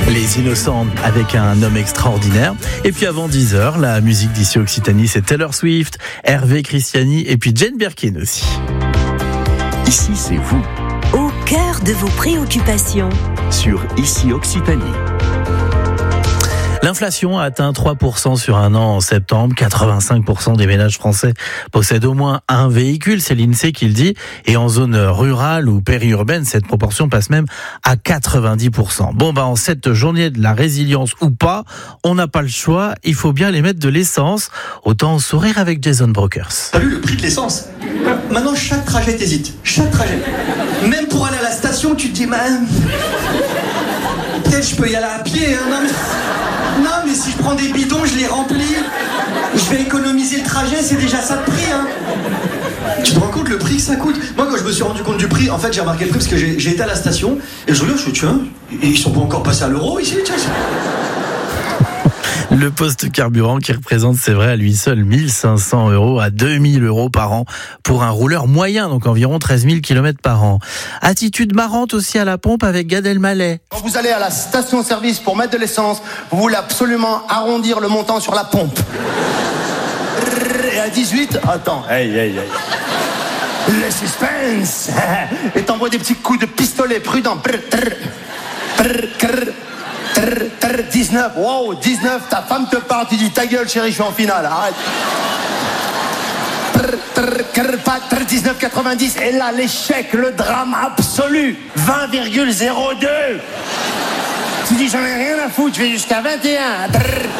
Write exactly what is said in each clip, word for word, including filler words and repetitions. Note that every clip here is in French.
Les Innocents avec un homme extraordinaire. Et puis avant dix heures, la musique d'ici Occitanie, c'est Taylor Swift, Hervé Christiani et puis Jane Birkin aussi. Ici, c'est vous. Au cœur de vos préoccupations. Sur Ici Occitanie. L'inflation a atteint trois pour cent sur un an en septembre. quatre-vingt-cinq pour cent des ménages français possèdent au moins un véhicule, c'est l'INSEE qui le dit. Et en zone rurale ou périurbaine, cette proportion passe même à quatre-vingt-dix pour cent. Bon, bah, en cette journée de la résilience ou pas, on n'a pas le choix. Il faut bien les mettre de l'essence. Autant sourire avec Jason Brokers. T'as vu le prix de l'essence ? Maintenant, chaque trajet t'hésites. Chaque trajet. Même pour aller à la station, tu te dis, man, peut-être je peux y aller à pied. Hein, non, mais... Non, mais si je prends des bidons, je les remplis. Je vais économiser le trajet, c'est déjà ça de prix, hein. Tu te rends compte le prix que ça coûte ? Moi, quand je me suis rendu compte du prix, en fait, j'ai remarqué le prix parce que j'ai, j'ai été à la station et je regarde, je me suis dit, tiens, ils sont pas encore passés à l'euro ici, tiens. Le poste carburant qui représente, c'est vrai, à lui seul mille cinq cents euros à deux mille euros par an pour un rouleur moyen, donc environ treize mille kilomètres par an. Attitude marrante aussi à la pompe avec Gad Elmaleh. Quand vous allez à la station-service pour mettre de l'essence, vous voulez absolument arrondir le montant sur la pompe. Et à dix-huit, attends, hey, hey, hey. Le suspense. Et t'envoies des petits coups de pistolet prudent. dix-neuf, wow, dix-neuf, ta femme te parle, tu dis ta gueule chérie, je suis en finale, arrête. dix-neuf quatre-vingt-dix, et là l'échec, le drame absolu, vingt virgule zéro deux. Tu dis j'en ai rien à foutre, je vais jusqu'à vingt et un.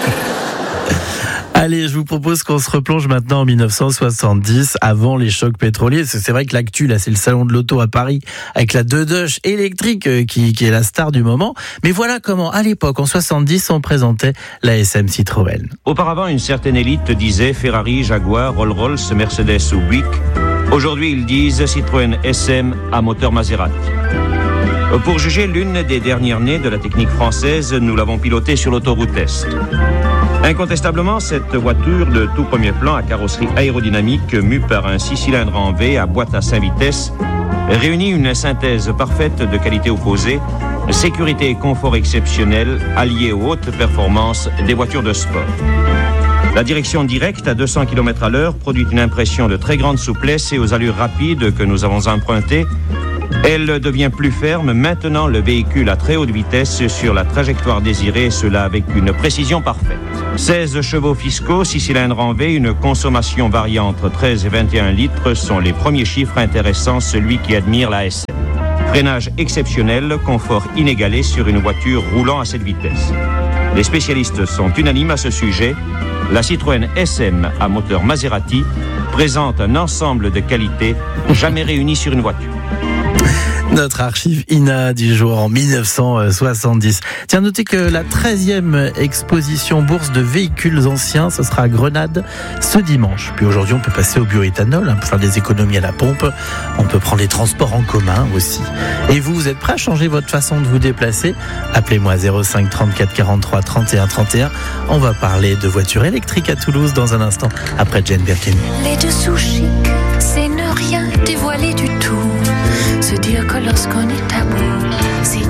Allez, je vous propose qu'on se replonge maintenant en dix-neuf cent soixante-dix, avant les chocs pétroliers. C'est vrai que l'actu, là, c'est le salon de l'auto à Paris, avec la Deux-Deux électrique qui, qui est la star du moment. Mais voilà comment, à l'époque, en soixante-dix, on présentait la S M Citroën. Auparavant, une certaine élite disait Ferrari, Jaguar, Rolls-Royce, Mercedes ou Buick. Aujourd'hui, ils disent Citroën S M à moteur Maserati. Pour juger l'une des dernières nées de la technique française, nous l'avons pilotée sur l'autoroute Est. Incontestablement, cette voiture de tout premier plan à carrosserie aérodynamique mue par un six cylindres en V à boîte à cinq vitesses réunit une synthèse parfaite de qualité opposée, sécurité et confort exceptionnel alliés aux hautes performances des voitures de sport. La direction directe à deux cents kilomètres à l'heure produit une impression de très grande souplesse et aux allures rapides que nous avons empruntées, elle devient plus ferme. Maintenant, le véhicule à très haute vitesse sur la trajectoire désirée, cela avec une précision parfaite. seize chevaux fiscaux, six cylindres en V, une consommation variant entre treize et vingt et un litres sont les premiers chiffres intéressants, celui qui admire la S M. Freinage exceptionnel, confort inégalé sur une voiture roulant à cette vitesse. Les spécialistes sont unanimes à ce sujet. La Citroën S M à moteur Maserati présente un ensemble de qualités jamais réunies sur une voiture. Notre archive I N A du jour en dix-neuf cent soixante-dix. Tiens, notez que la treizième exposition bourse de véhicules anciens, ce sera à Grenade ce dimanche. Puis aujourd'hui, on peut passer au bioéthanol, hein, pour faire des économies à la pompe. On peut prendre les transports en commun aussi. Et vous, vous êtes prêts à changer votre façon de vous déplacer ? Appelez-moi zéro cinq trente-quatre quarante-trois trente et un trente et un. On va parler de voitures électriques à Toulouse dans un instant, après Jane Birkin. Les dessous chics, c'est ne rien dévoiler du tout. Se dire que lorsqu'on est à bout, c'est